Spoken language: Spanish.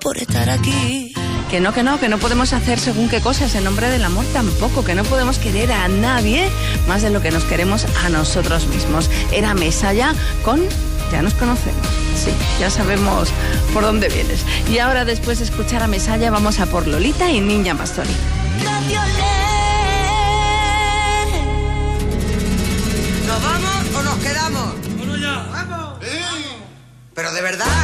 por estar aquí. Que no podemos hacer según qué cosas en nombre del amor tampoco, que no podemos querer a nadie más de lo que nos queremos a nosotros mismos. Era Mesalla con Ya nos conocemos. Sí, ya sabemos por dónde vienes. Y ahora, después de escuchar a Mesalla, vamos a por Lolita y Niña Pastori. ¿Nos vamos o nos quedamos? Bueno, ya. ¡Vamos! Pero de verdad.